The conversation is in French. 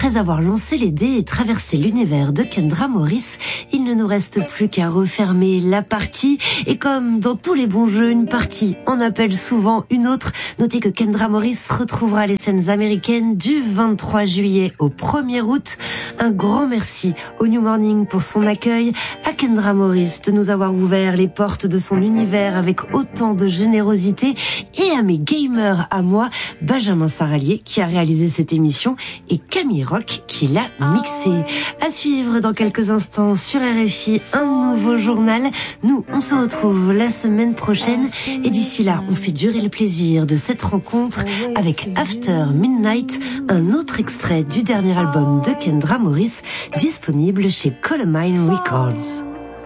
Après avoir lancé les dés et traversé l'univers de Kendra Morris, il ne nous reste plus qu'à refermer la partie. Et comme dans tous les bons jeux, une partie en appelle souvent une autre. Notez que Kendra Morris retrouvera les scènes américaines du 23 juillet au 1er août. Un grand merci au New Morning pour son accueil, à Kendra Morris de nous avoir ouvert les portes de son univers avec autant de générosité, et à mes gamers à moi, Benjamin Saralier qui a réalisé cette émission et Camille Rock qui l'a mixé. À suivre dans quelques instants sur RFI, un nouveau journal. Nous, on se retrouve la semaine prochaine et d'ici là, on fait durer le plaisir de cette rencontre avec After Midnight, un autre extrait du dernier album de Kendra Morris, disponible chez Columbine Records.